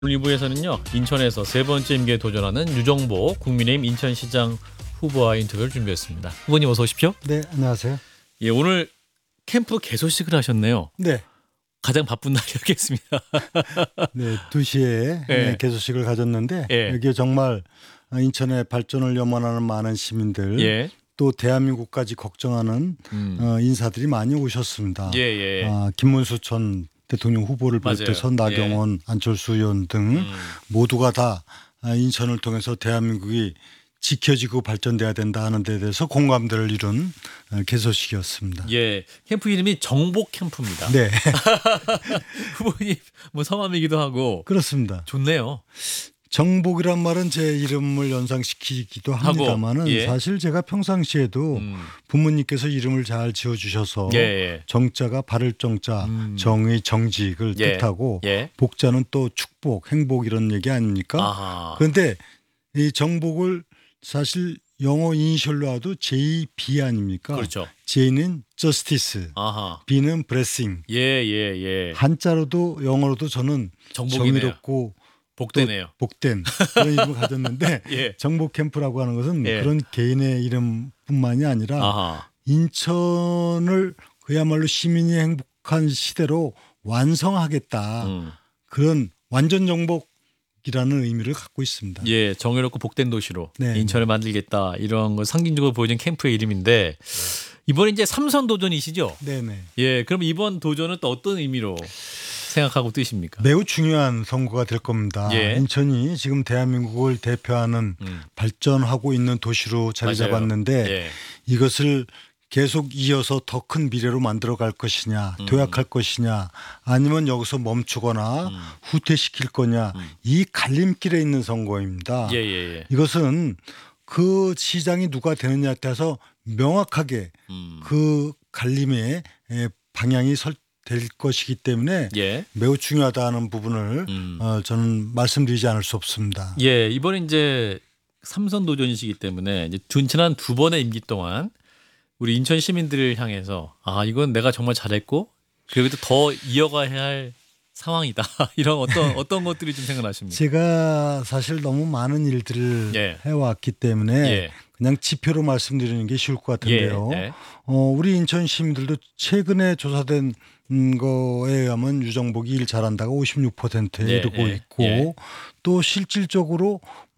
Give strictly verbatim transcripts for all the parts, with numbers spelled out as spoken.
오늘 이 부에서는요, 인천에서 세 번째 임기에 도전하는 유정복 국민의힘 인천시장 후보와 인터뷰를 준비했습니다. 후보님 어서 오십시오. 네, 안녕하세요. 예, 오늘 캠프 개소식을 하셨네요. 네. 가장 바쁜 날이었겠습니다. 네, 두 시에 네. 개소식을 가졌는데 네. 여기에 정말 인천의 발전을 염원하는 많은 시민들 예. 또 대한민국까지 걱정하는 음. 어, 인사들이 많이 오셨습니다. 예, 예. 아, 김문수 전 대통령 후보를 비롯해서 맞아요. 나경원, 예. 안철수 의원 등 음. 모두가 다 인천을 통해서 대한민국이 지켜지고 발전돼야 된다 하는 데 대해서 공감대를 이룬 개소식이었습니다. 예, 캠프 이름이 정복 캠프입니다. 네. 후보님 뭐 성함이기도 하고 그렇습니다. 좋네요. 정복이란 말은 제 이름을 연상시키기도 합니다만은 예. 사실 제가 평상시에도 음. 부모님께서 이름을 잘 지어주셔서 예, 예. 정자가 바를 정자, 음. 정의, 정직을 예. 뜻하고 예. 복자는 또 축복, 행복 이런 얘기 아닙니까? 아하. 그런데 이 정복을 사실 영어 이니셜로 하도 제이 비 아닙니까? 그렇죠. J는 justice, 아하. B는 blessing. 예, 예, 예. 한자로도 영어로도 저는 정복이네요. 정의롭고 복되네요. 복된 그런 이름을 가졌는데 예. 정복 캠프라고 하는 것은 예. 그런 개인의 이름뿐만이 아니라 아하. 인천을 그야말로 시민이 행복한 시대로 완성하겠다. 음. 그런 완전 정복이라는 의미를 갖고 있습니다. 예, 정의롭고 복된 도시로 네. 인천을 만들겠다 이런 걸 상징적으로 보여준 캠프의 이름인데 이번에 이제 삼선 도전이시죠? 네네. 예, 그럼 이번 도전은 또 어떤 의미로 생각하고 뜨십니까? 매우 중요한 선거가 될 겁니다. 예. 인천이 지금 대한민국을 대표하는 음. 발전하고 있는 도시로 자리 맞아요. 잡았는데 예. 이것을 계속 이어서 더 큰 미래로 만들어 갈 것이냐, 음. 도약할 것이냐, 아니면 여기서 멈추거나 음. 후퇴시킬 거냐, 음. 이 갈림길에 있는 선거입니다. 예, 예, 예. 이것은 그 시장이 누가 되느냐에 따라서 명확하게 음. 그 갈림의 방향이 설, 될 것이기 때문에 예. 매우 중요하다는 부분을 음. 어, 저는 말씀드리지 않을 수 없습니다. 예, 이번에 이제 삼선 도전이시기 때문에 이제 지난 두 번의 임기 동안 우리 인천 시민들을 향해서 아 이건 내가 정말 잘했고 그리고 더 이어가야 할 상황이다 이런 어떤 어떤 것들이 좀 생각나십니까? 제가 사실 너무 많은 일들을 예. 해왔기 때문에 예. 그냥 지표로 말씀드리는 게 쉬울 것 같은데요. 예. 예. 어, 우리 인천 시민들도 최근에 조사된 음, 거에 의하면 유정복이 일 잘한다가 오십육 퍼센트에 예, 이르고 예, 있고 예. 또 실질적으로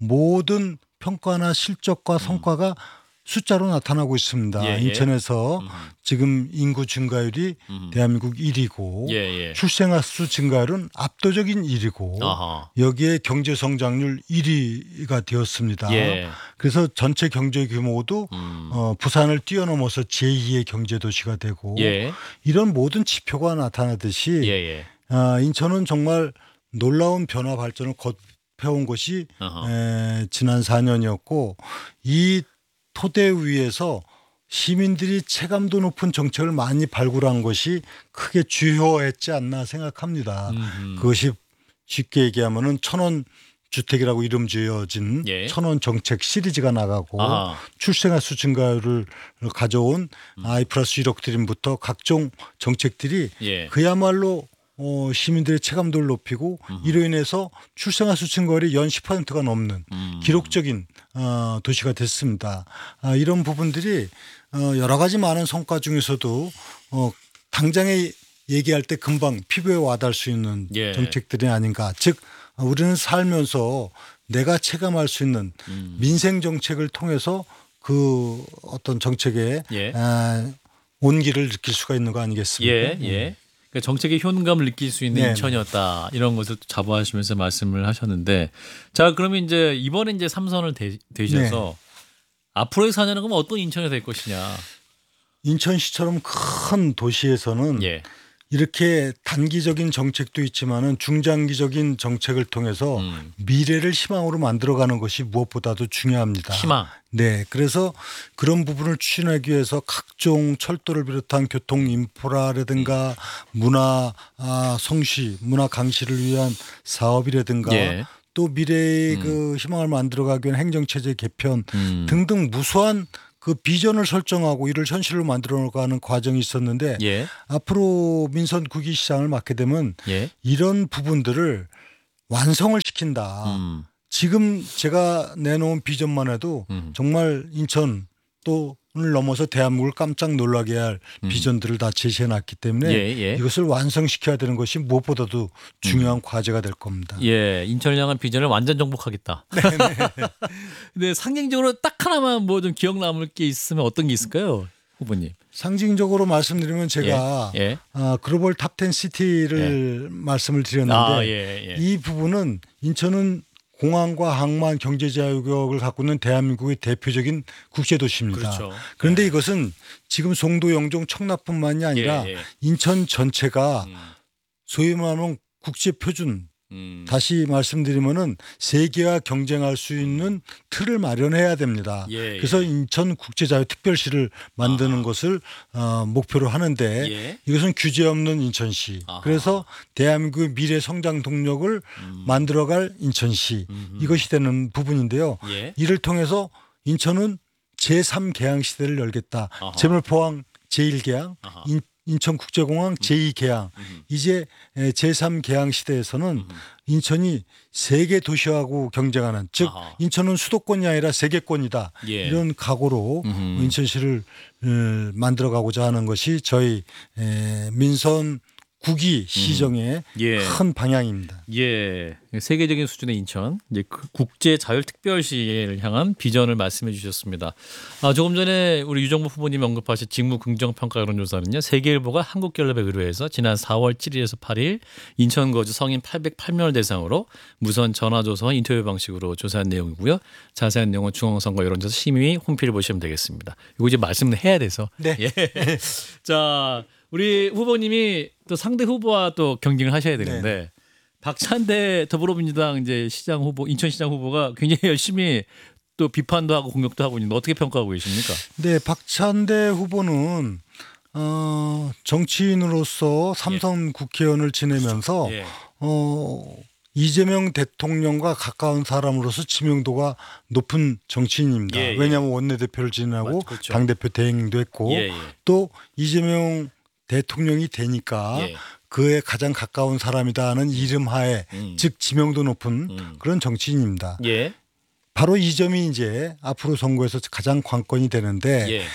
모든 평가나 실적과 성과가 숫자로 나타나고 있습니다. 예, 예. 인천에서 음. 지금 인구 증가율이 음. 대한민국 일 위고 예, 예. 출생아 수 증가율은 압도적인 일 위고 아하. 여기에 경제 성장률 일 위가 되었습니다. 예. 그래서 전체 경제 규모도 음. 어, 부산을 뛰어넘어서 제이의 경제 도시가 되고 예. 이런 모든 지표가 나타나듯이 예, 예. 아, 인천은 정말 놀라운 변화 발전을 거듭해온 것이 어허. 에, 지난 사 년이었고 이 토대 위에서 시민들이 체감도 높은 정책을 많이 발굴한 것이 크게 주요했지 않나 생각합니다. 음흠. 그것이 쉽게 얘기하면은 천원 주택이라고 이름 지어진 예. 천원 정책 시리즈가 나가고 아하. 출생아 수 증가율을 가져온 음. 아이 플러스 일억 드림부터 각종 정책들이 예. 그야말로 어, 시민들의 체감도를 높이고 음. 이로 인해서 출생아 수 증가율이 연 십 퍼센트가 넘는 음. 기록적인 어, 도시가 됐습니다. 아, 이런 부분들이 어, 여러 가지 많은 성과 중에서도 어, 당장에 얘기할 때 금방 피부에 와닿을 수 있는 예. 정책들이 아닌가. 즉 우리는 살면서 내가 체감할 수 있는 음. 민생 정책을 통해서 그 어떤 정책의 예. 아, 온기를 느낄 수가 있는 거 아니겠습니까? 예, 예. 그러니까 정책의 효능감을 느낄 수 있는 네. 인천이었다 이런 것을 또 자부하시면서 말씀을 하셨는데 자 그러면 이제 이번에 이제 삼선을 되, 되셔서 앞으로의 사 년은 그럼 어떤 인천이 될 것이냐? 인천시처럼 큰 도시에서는 예. 이렇게 단기적인 정책도 있지만은 중장기적인 정책을 통해서 음. 미래를 희망으로 만들어가는 것이 무엇보다도 중요합니다. 희망. 네, 그래서 그런 부분을 추진하기 위해서 각종 철도를 비롯한 교통 인프라라든가 문화 아, 성시, 문화 강시를 위한 사업이라든가 예. 또 미래의 음. 그 희망을 만들어가기 위한 행정체제 개편 음. 등등 무수한 그 비전을 설정하고 이를 현실로 만들어가는 과정이 있었는데 예. 앞으로 민선 구기 시장을 맡게 되면 예. 이런 부분들을 완성을 시킨다. 음. 지금 제가 내놓은 비전만 해도 음. 정말 인천 또를 넘어서 대한민국을 깜짝 놀라게 할 음. 비전들을 다 제시해 놨기 때문에 예, 예. 이것을 완성시켜야 되는 것이 무엇보다도 중요한 과제가 될 겁니다. 예, 인천을 향한 비전을 완전 정복하겠다. 근데 상징적으로 딱 하나만 뭐 좀 기억 남을 게 있으면 어떤 게 있을까요, 후보님? 상징적으로 말씀드리면 제가 예, 예. 아, 글로벌 탑 텐 시티를 말씀을 드렸는데 아, 예, 예. 이 부분은 인천은 공항과 항만 경제자유국을 갖고 있는 대한민국의 대표적인 국제도시입니다. 그렇죠. 그런데 예. 이것은 지금 송도, 영종, 청라뿐만이 아니라 예, 예. 인천 전체가 음. 소위 말하면 국제표준 음. 다시 말씀드리면은 세계와 경쟁할 수 있는 틀을 마련해야 됩니다. 예, 그래서 예. 인천 국제자유특별시를 만드는 아하. 것을 어, 목표로 하는데 예. 이것은 규제 없는 인천시. 아하. 그래서 대한민국의 미래 성장 동력을 음. 만들어갈 인천시 음흠. 이것이 되는 부분인데요. 예. 이를 통해서 인천은 제삼 개항 시대를 열겠다. 아하. 제물포항 제일 개항, 아하. 인, 인천국제공항 제이 개항. 음. 이제 제삼 개항 시대에서는 음. 인천이 세계 도시하고 경쟁하는 즉 아하. 인천은 수도권이 아니라 세계권이다. 예. 이런 각오로 음흠. 인천시를 어, 만들어가고자 하는 것이 저희 에, 민선 국위 시정의 예. 큰 방향입니다. 예, 세계적인 수준의 인천, 이제 그 국제 자율특별시를 향한 비전을 말씀해 주셨습니다. 아, 조금 전에 우리 유정부 후보님 언급하신 직무 긍정 평가 여론조사는요, 세계일보가 한국갤럽에 의뢰해서 지난 사월 칠일에서 팔일 인천 거주 성인 팔백팔 명을 대상으로 무선 전화조사와 인터뷰 방식으로 조사한 내용이고요. 자세한 내용은 중앙선거 여론조사 심의 홈페이지를 보시면 되겠습니다. 이거 이제 말씀을 해야 돼서. 네. 예. 자, 우리 후보님이 또 상대 후보와 또 경쟁을 하셔야 되는데 네. 박찬대 더불어민주당 이제 시장 후보, 인천시장 후보가 굉장히 열심히 또 비판도 하고 공격도 하고 있는데 어떻게 평가하고 계십니까? 네, 박찬대 후보는 어, 정치인으로서 삼선 국회의원을 지내면서 예. 어, 이재명 대통령과 가까운 사람으로서 지명도가 높은 정치인입니다. 예, 예. 왜냐하면 원내대표를 지내고 맞- 그렇죠. 당대표 대행도 했고 예, 예. 또 이재명 대통령이 되니까 예. 그에 가장 가까운 사람이다 하는 이름하에 음. 즉 지명도 높은 음. 그런 정치인입니다. 예. 바로 이 점이 이제 앞으로 선거에서 가장 관건이 되는데 예.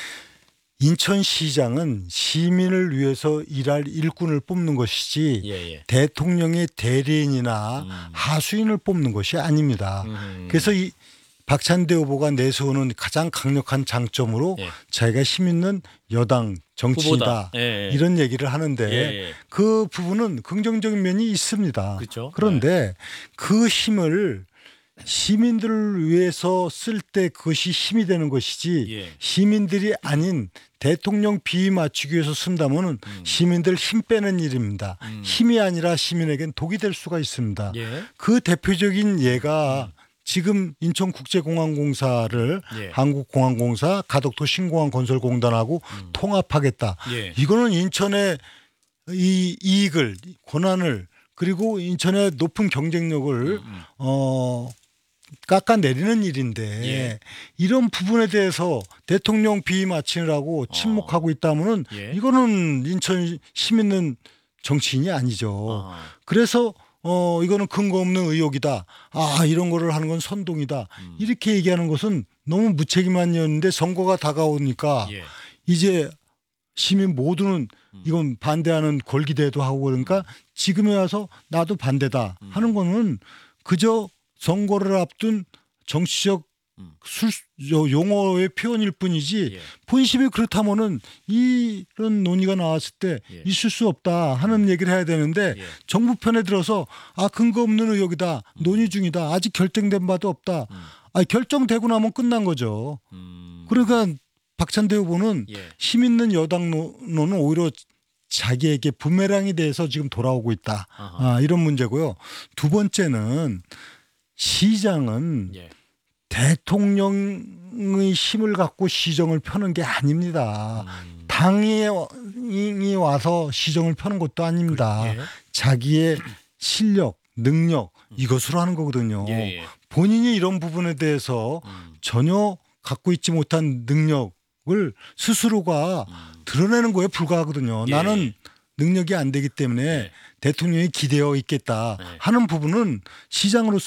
인천시장은 시민을 위해서 일할 일꾼을 뽑는 것이지 예, 예. 대통령의 대리인이나 음. 하수인을 뽑는 것이 아닙니다. 음. 그래서 이 박찬대 후보가 내세우는 가장 강력한 장점으로 예. 자기가 힘 있는 여당 정치인이다 후보다. 예, 예. 이런 얘기를 하는데 예, 예. 그 부분은 긍정적인 면이 있습니다. 그렇죠. 그런데 그 힘을 시민들을 위해서 쓸 때 그것이 힘이 되는 것이지 예. 시민들이 아닌 대통령 비위 맞추기 위해서 쓴다면 음. 시민들 힘 빼는 일입니다. 음. 힘이 아니라 시민에겐 독이 될 수가 있습니다. 예. 그 대표적인 예가 지금 인천국제공항공사를 예. 한국공항공사, 가덕도 신공항건설공단하고 음. 통합하겠다. 예. 이거는 인천의 이 이익을 권한을 그리고 인천의 높은 경쟁력을 음. 어 깎아내리는 일인데 예. 이런 부분에 대해서 대통령 비위 맞추느라고 침묵하고 있다면은 예. 이거는 인천 힘 있는 정치인이 아니죠. 아. 그래서 어 이거는 근거 없는 의혹이다. 아 이런 거를 하는 건 선동이다. 음. 이렇게 얘기하는 것은 너무 무책임한 일인데 선거가 다가오니까 예. 이제 시민 모두는 음. 이건 반대하는 골기대도 하고 그러니까 지금에 와서 나도 반대다 음. 하는 거는 그저 선거를 앞둔 정치적 음. 술, 요- 용어의 표현일 뿐이지 예. 본심이 그렇다면은 이런 논의가 나왔을 때 예. 있을 수 없다 하는 얘기를 해야 되는데 예. 정부 편에 들어서 아 근거 없는 의혹이다 논의 중이다 아직 결정된 바도 없다 음. 아 결정되고 나면 끝난 거죠. 음. 그러니까 박찬대 후보는 예. 힘 있는 여당론은 오히려 자기에게 부메랑이 돼서 지금 돌아오고 있다. 아하. 아, 이런 문제고요. 두 번째는 시장은 예. 대통령의 힘을 갖고 시정을 펴는 게 아닙니다. 음. 당이 와서 시정을 펴는 것도 아닙니다. 예. 자기의 실력, 능력 이것으로 하는 거거든요. 예, 예. 본인이 이런 부분에 대해서 음. 전혀 갖고 있지 못한 능력을 스스로가 음. 드러내는 거에 불과하거든요. 예. 나는 능력이 안 되기 때문에 예. 대통령이 기대어 있겠다 네. 하는 부분은 시장으로서